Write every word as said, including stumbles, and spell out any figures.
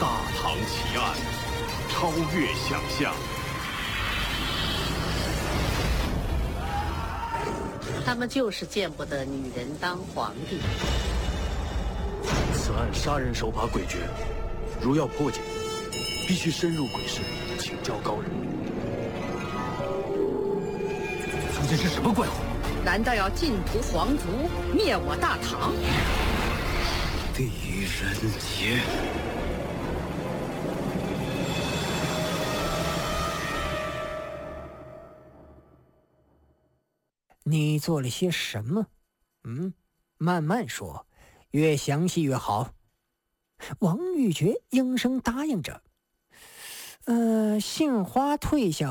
大唐奇案，超越想象。 他们就是见不得女人当皇帝。 此案杀人手法诡谲，如要破解，必须深入鬼市，请教高人。 究竟是什么怪物？ 难道要尽屠皇族，灭我大唐？ 狄仁杰。 你做了些什么？嗯，慢慢说，越详细越好。王玉珏应声答应着。呃，杏花退下